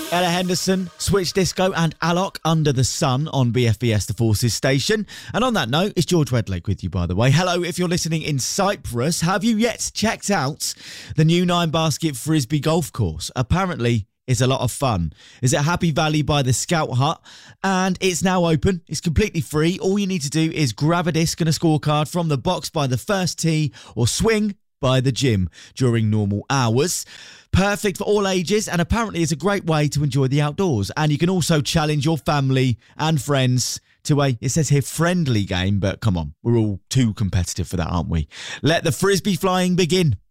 Ella Henderson, Switch Disco and Alok Under the Sun on BFBS The Forces station. And on that note, it's George Redlake with you, by the way. Hello, if you're listening in Cyprus, have you yet checked out the new 9-basket Frisbee golf course? Apparently, it's a lot of fun. It's at Happy Valley by the Scout Hut, and it's now open. It's completely free. All you need to do is grab a disc and a scorecard from the box by the first tee or swing by the gym during normal hours. Perfect for all ages, and apparently it's a great way to enjoy the outdoors. And you can also challenge your family and friends to a, it says here, friendly game, but come on, we're all too competitive for that, aren't we? Let the Frisbee flying begin.